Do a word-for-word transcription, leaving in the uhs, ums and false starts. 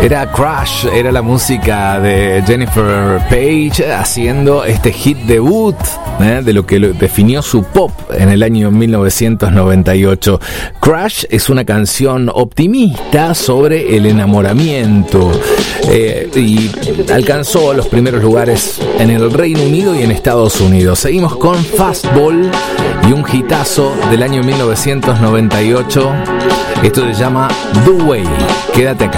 Era Crash, era la música de Jennifer Page haciendo este hit debut, ¿eh? de lo que lo definió su pop en el año mil novecientos noventa y ocho. Crash es una canción optimista sobre el enamoramiento eh, y alcanzó los primeros lugares en el Reino Unido y en Estados Unidos. Seguimos con Fastball y un hitazo del año mil novecientos noventa y ocho. Esto se llama The Way. Quédate acá.